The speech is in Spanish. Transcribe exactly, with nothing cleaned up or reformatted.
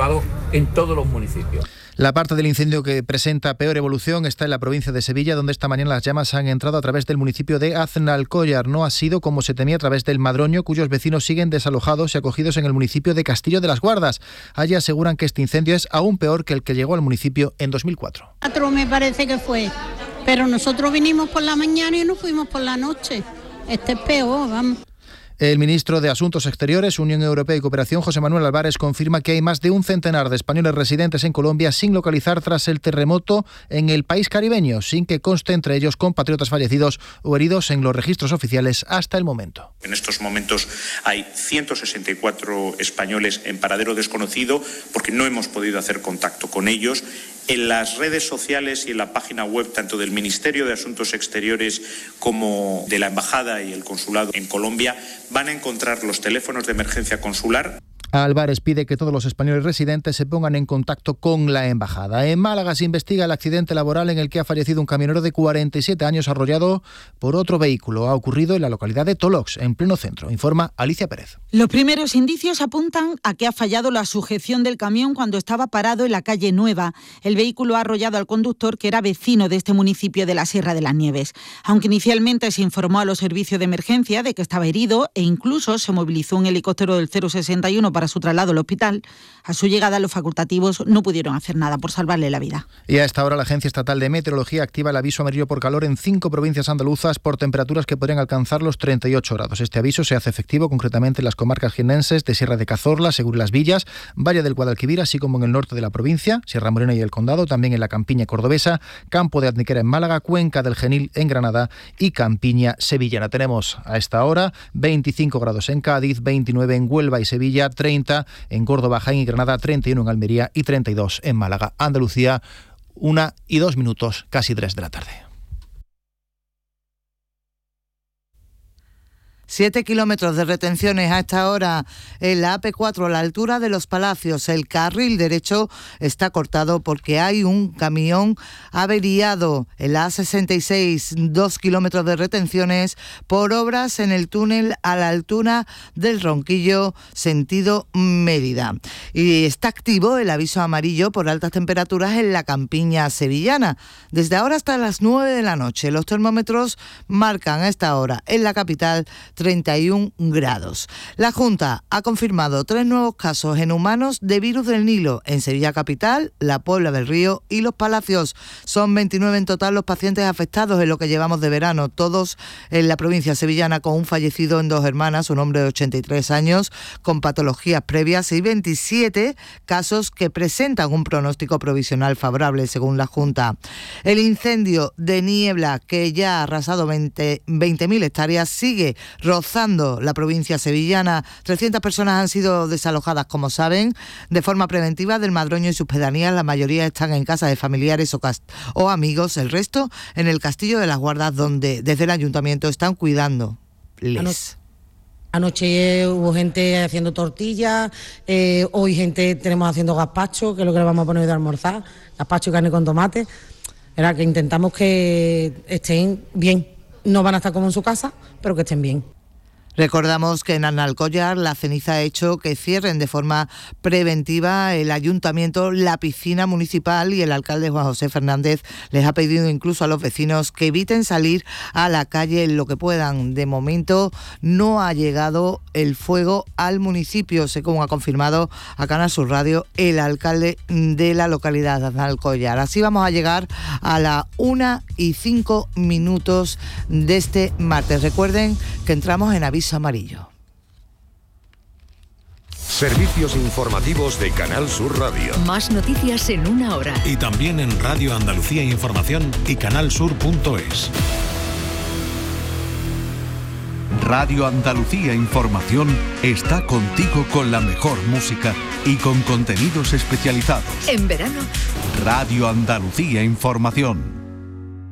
controlado en todos los municipios. La parte del incendio que presenta peor evolución está en la provincia de Sevilla, donde esta mañana las llamas han entrado a través del municipio de Aznalcóllar. No ha sido como se temía a través del Madroño, cuyos vecinos siguen desalojados y acogidos en el municipio de Castillo de las Guardas. Allí aseguran que este incendio es aún peor que el que llegó al municipio en dos mil cuatro. Cuatro me parece que fue, pero nosotros vinimos por la mañana y nos fuimos por la noche. Este es peor, vamos. El ministro de Asuntos Exteriores, Unión Europea y Cooperación, José Manuel Álvarez, confirma que hay más de un centenar de españoles residentes en Colombia sin localizar tras el terremoto en el país caribeño, sin que conste entre ellos compatriotas fallecidos o heridos en los registros oficiales hasta el momento. En estos momentos hay ciento sesenta y cuatro españoles en paradero desconocido porque no hemos podido hacer contacto con ellos. En las redes sociales y en la página web tanto del Ministerio de Asuntos Exteriores como de la Embajada y el Consulado en Colombia van a encontrar los teléfonos de emergencia consular. Álvarez pide que todos los españoles residentes se pongan en contacto con la embajada. En Málaga se investiga el accidente laboral en el que ha fallecido un camionero de cuarenta y siete años arrollado por otro vehículo. Ha ocurrido en la localidad de Tolox, en pleno centro, informa Alicia Pérez. Los primeros indicios apuntan a que ha fallado la sujeción del camión cuando estaba parado en la calle Nueva. El vehículo ha arrollado al conductor, que era vecino de este municipio de la Sierra de las Nieves. Aunque inicialmente se informó a los servicios de emergencia de que estaba herido e incluso se movilizó un helicóptero del cero sesenta y uno para su traslado al hospital, a su llegada los facultativos no pudieron hacer nada por salvarle la vida. Y a esta hora la Agencia Estatal de Meteorología activa el aviso amarillo por calor en cinco provincias andaluzas por temperaturas que podrían alcanzar los treinta y ocho grados. Este aviso se hace efectivo concretamente en las comarcas jiennenses de Sierra de Cazorla, Segura y Las Villas, Valle del Guadalquivir, así como en el norte de la provincia, Sierra Morena y el Condado, también en la Campiña cordobesa, Campo de Antequera en Málaga, Cuenca del Genil en Granada y Campiña sevillana. Tenemos a esta hora veinticinco grados en Cádiz, veintinueve en Huelva y Sevilla, treinta en Córdoba, Jaén y Granada, treinta y uno en Almería y treinta y dos en Málaga. Andalucía, una y dos minutos, casi tres de la tarde. Siete kilómetros de retenciones a esta hora en la A P cuatro a la altura de Los Palacios. El carril derecho está cortado porque hay un camión averiado. En la A sesenta y seis, dos kilómetros de retenciones por obras en el túnel a la altura del Ronquillo, sentido Mérida. Y está activo el aviso amarillo por altas temperaturas en la campiña sevillana. Desde ahora hasta las nueve de la noche, los termómetros marcan a esta hora en la capital treinta y un grados. La Junta ha confirmado tres nuevos casos en humanos de virus del Nilo en Sevilla capital, La Puebla del Río y Los Palacios. Son veintinueve en total los pacientes afectados en lo que llevamos de verano, todos en la provincia sevillana, con un fallecido en Dos Hermanas, un hombre de ochenta y tres años con patologías previas, y veintisiete casos que presentan un pronóstico provisional favorable según la Junta. El incendio de niebla, que ya ha arrasado veinte mil hectáreas, sigue rozando la provincia sevillana. trescientas personas han sido desalojadas, como saben, de forma preventiva del Madroño y sus pedanías. La mayoría están en casa de familiares o, cast- o amigos, el resto en el Castillo de las Guardas, donde desde el ayuntamiento están cuidando. Les. Anoche hubo gente haciendo tortillas, eh, hoy gente tenemos haciendo gazpacho, que es lo que le vamos a poner hoy de almorzar, gazpacho y carne con tomate. Era que intentamos que estén bien. No van a estar como en su casa, pero que estén bien. Recordamos que en Aznalcóllar la ceniza ha hecho que cierren de forma preventiva el ayuntamiento, la piscina municipal, y el alcalde Juan José Fernández les ha pedido incluso a los vecinos que eviten salir a la calle en lo que puedan. De momento no ha llegado el fuego al municipio, según ha confirmado a Canal Sur Radio el alcalde de la localidad de Aznalcóllar. Así vamos a llegar a la una y cinco minutos de este martes. Recuerden que entramos en aviso amarillo. Servicios informativos de Canal Sur Radio. Más noticias en una hora. Y también en Radio Andalucía Información y canalsur punto es. Radio Andalucía Información está contigo con la mejor música y con contenidos especializados. En verano, Radio Andalucía Información.